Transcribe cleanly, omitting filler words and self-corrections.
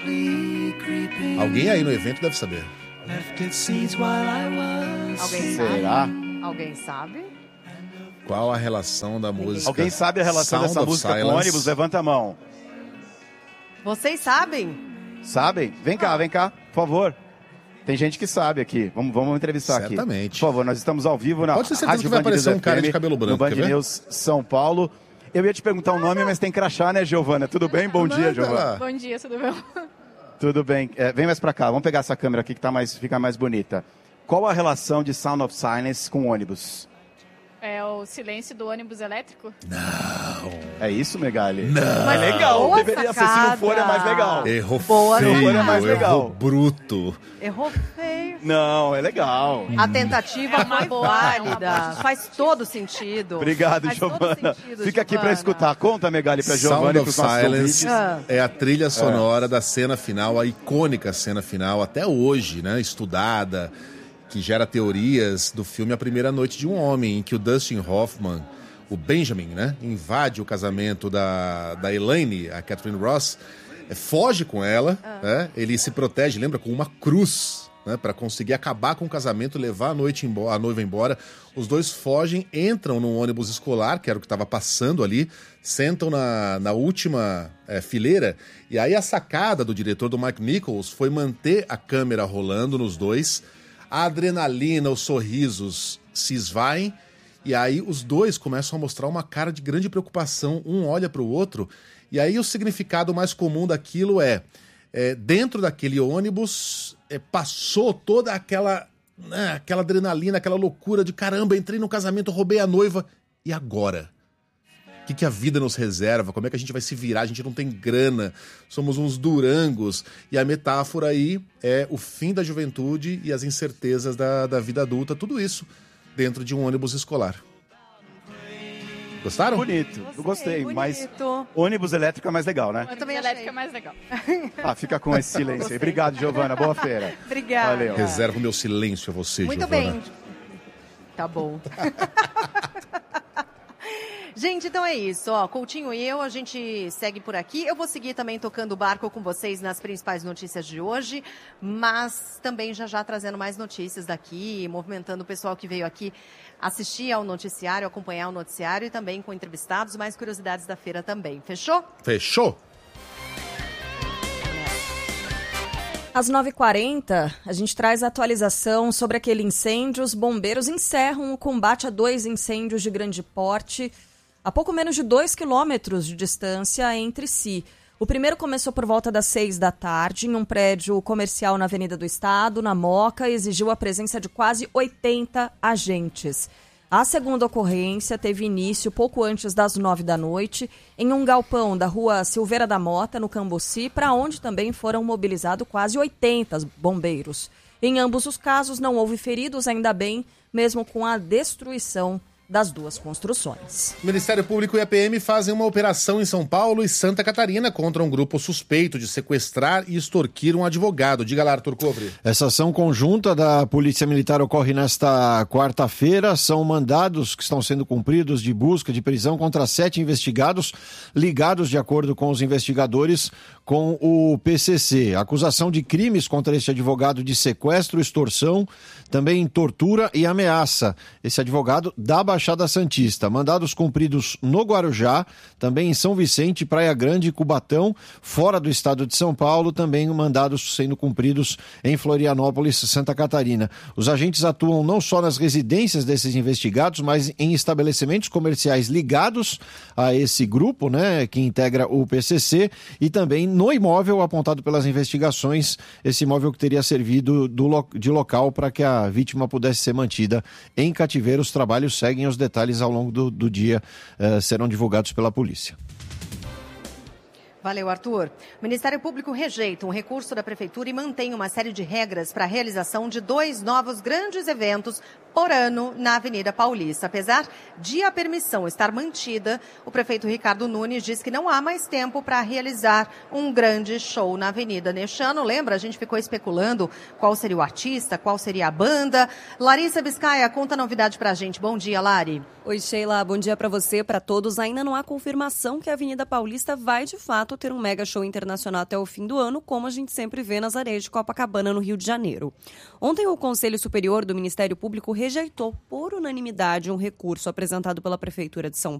Alguém aí no evento deve saber. Alguém Será? sabe? Alguém sabe? Qual a relação da música? Alguém sabe a relação Sound dessa of música com Silence? ônibus? Levanta a mão. Vocês sabem? Sabem? Vem cá, por favor. Tem gente que sabe aqui. Vamos entrevistar aqui. Certamente. Por favor, nós estamos ao vivo na Pode ter certeza Rádio que vai Band News aparecer um cara de FM, cabelo branco, no Band quer ver? News São Paulo. Eu ia te perguntar o nome, mas tem que crachar, né, Giovana? Tudo bem? Bom dia, Giovana. Bom dia, tudo bem? Tudo bem. Vem mais pra cá. Vamos pegar essa câmera aqui que fica mais bonita. Qual a relação de Sound of Silence com ônibus? É o silêncio do ônibus elétrico? É isso, Megali? Não. É legal. Boa Deveria ser. Se não for, é mais legal. Errou Boa, feio, não é mais legal. errou bruto. Errou feio. Não, é legal. A tentativa uma foi boa, válida. Faz todo sentido. Obrigado, Faz todo Giovana. sentido, Fica aqui pra Giovana. escutar. Conta, Megali, pra Sound Giovana e of pros nossos Silence ouvintes. é a trilha sonora da cena final, a icônica cena final, até hoje, né, estudada, que gera teorias do filme A Primeira Noite de um Homem, em que o Dustin Hoffman, o Benjamin, né, invade o casamento da Elaine, a Catherine Ross, foge com ela, né, ele se protege, lembra, com uma cruz, né, para conseguir acabar com o casamento, levar a noiva embora. Os dois fogem, entram num ônibus escolar, que era o que estava passando ali, sentam na última fileira, e aí a sacada do diretor, do Mike Nichols, foi manter a câmera rolando nos dois. A adrenalina, os sorrisos se esvaem, e aí os dois começam a mostrar uma cara de grande preocupação, um olha para o outro, e aí o significado mais comum daquilo dentro daquele ônibus, passou toda aquela adrenalina, aquela loucura de caramba, entrei no casamento, roubei a noiva, e agora? O que a vida nos reserva? Como é que a gente vai se virar? A gente não tem grana, somos uns durangos. E a metáfora aí é o fim da juventude e as incertezas da vida adulta, tudo isso dentro de um ônibus escolar. Gostaram? Bonito, eu gostei, bonito. mas ônibus elétrico é mais legal, né? Eu também elétrico achei. é mais legal. Fica com esse silêncio aí. Obrigado, Giovana. Boa feira. Obrigada. Valeu. Reservo meu silêncio a você, Muito Giovana. bem. Tá bom. Gente, então é isso. Coutinho e eu, a gente segue por aqui. Eu vou seguir também tocando o barco com vocês nas principais notícias de hoje, mas também já trazendo mais notícias daqui, movimentando o pessoal que veio aqui assistir ao noticiário, acompanhar o noticiário e também com entrevistados, mais curiosidades da feira também. Fechou? Fechou? Às 9h40, a gente traz a atualização sobre aquele incêndio. Os bombeiros encerram o combate a 2 incêndios de grande porte a pouco menos de 2 quilômetros de distância entre si. O primeiro começou por volta das 6 da tarde, em um prédio comercial na Avenida do Estado, na Moca, e exigiu a presença de quase 80 agentes. A segunda ocorrência teve início pouco antes das 9 da noite, em um galpão da rua Silveira da Mota, no Cambuci, para onde também foram mobilizados quase 80 bombeiros. Em ambos os casos não houve feridos, ainda bem, mesmo com a destruição das 2 construções. O Ministério Público e a PM fazem uma operação em São Paulo e Santa Catarina contra um grupo suspeito de sequestrar e extorquir um advogado. Diga lá, Arthur Covre. Essa ação conjunta da Polícia Militar ocorre nesta quarta-feira. São mandados que estão sendo cumpridos de busca de prisão contra 7 investigados ligados, de acordo com os investigadores, com o PCC. Acusação de crimes contra este advogado de sequestro, extorsão, também tortura e ameaça. Esse advogado da Baixada Santista. Mandados cumpridos no Guarujá, também em São Vicente, Praia Grande e Cubatão, fora do estado de São Paulo, também mandados sendo cumpridos em Florianópolis, Santa Catarina. Os agentes atuam não só nas residências desses investigados, mas em estabelecimentos comerciais ligados a esse grupo, né, que integra o PCC, e também no imóvel apontado pelas investigações, esse imóvel que teria servido de local para que a vítima pudesse ser mantida em cativeiro. Os trabalhos seguem, os detalhes ao longo do dia serão divulgados pela polícia. Valeu, Arthur. O Ministério Público rejeita um recurso da Prefeitura e mantém uma série de regras para a realização de 2 novos grandes eventos por ano na Avenida Paulista. Apesar de a permissão estar mantida, o prefeito Ricardo Nunes diz que não há mais tempo para realizar um grande show na Avenida neste ano. Lembra, a gente ficou especulando qual seria o artista, qual seria a banda. Larissa Biscaia, conta a novidade para a gente. Bom dia, Lari. Oi, Sheila. Bom dia para você, para todos. Ainda não há confirmação que a Avenida Paulista vai, de fato, possível ter um mega show internacional até o fim do ano, como a gente sempre vê nas areias de Copacabana, no Rio de Janeiro. Ontem, o Conselho Superior do Ministério Público rejeitou, por unanimidade, um recurso apresentado pela Prefeitura de São